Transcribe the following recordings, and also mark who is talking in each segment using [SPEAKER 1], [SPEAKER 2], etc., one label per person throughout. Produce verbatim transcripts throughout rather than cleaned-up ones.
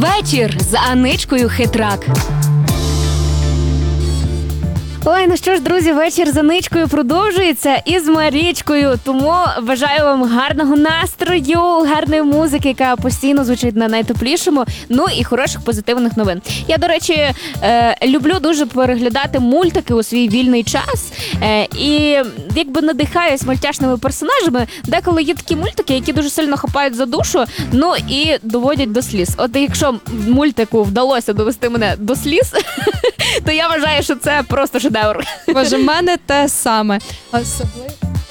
[SPEAKER 1] Вечір з Аничкою Хитрак. Ой, ну що ж, друзі, вечір з Аничкою продовжується і з Марічкою. Тому бажаю вам гарного настрою, гарної музики, яка постійно звучить на найтеплішому, ну і хороших позитивних новин. Я, до речі, е, люблю дуже переглядати мультики у свій вільний час е, і якби надихаюсь мультяшними персонажами. Деколи є такі мультики, які дуже сильно хапають за душу, ну і доводять до сліз. От якщо мультику вдалося довести мене до сліз, то я вважаю, що це просто шедевр.
[SPEAKER 2] Боже, в мене те саме. Особливо,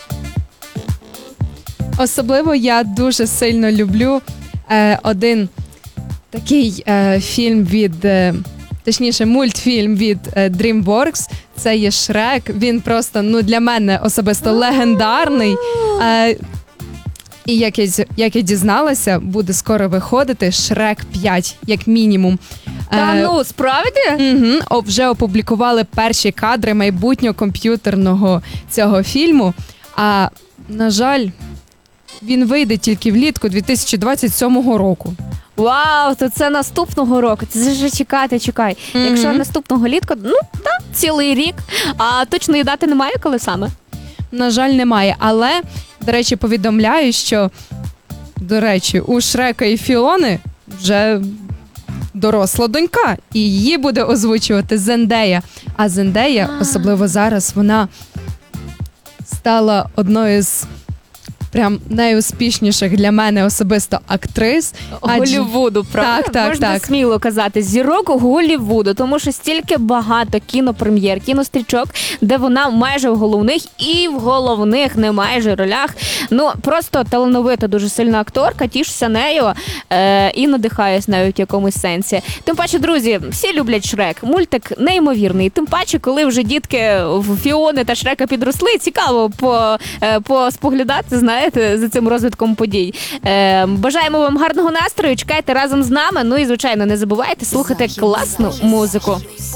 [SPEAKER 2] Особливо я дуже сильно люблю е, один такий е, фільм від, е, точніше, мультфільм від е, DreamWorks. Це є Шрек. Він просто, ну, для мене особисто легендарний. Е, І як я, як я дізналася, буде скоро виходити Шрек п'ять, як мінімум.
[SPEAKER 1] Та ну, справді?
[SPEAKER 2] Угу, вже опублікували перші кадри майбутнього комп'ютерного цього фільму. А, на жаль, він вийде тільки влітку дві тисячі двадцять сьомого року.
[SPEAKER 1] Вау, то це наступного року. Це вже чекати, чекай. Mm-hmm. Якщо наступного літку, ну, так, цілий рік. А точної дати немає, коли саме?
[SPEAKER 2] На жаль, немає. Але, до речі, повідомляю, що, до речі, у Шрека і Фіони вже доросла донька, і її буде озвучувати Зендея. А Зендея, особливо зараз, вона стала одною з прям найуспішніших для мене особисто актрис.
[SPEAKER 1] Голлівуду, правда?
[SPEAKER 2] Так, так,
[SPEAKER 1] Можна
[SPEAKER 2] так.
[SPEAKER 1] сміло казати, зірок Голлівуду, тому що стільки багато кінопрем'єр, кінострічок, де вона майже в головних і в головних не майже ролях. Ну, просто талановита, дуже сильна акторка, тішуся нею е- і надихаюсь навіть в якомусь сенсі. Тим паче, друзі, всі люблять Шрек. Мультик неймовірний. Тим паче, коли вже дітки в Фіони та Шрека підросли, цікаво по, е- поспоглядати, знаєте, за цим розвитком подій. Е, бажаємо вам гарного настрою, чекайте разом з нами, ну і, звичайно, не забувайте слухати класну музику.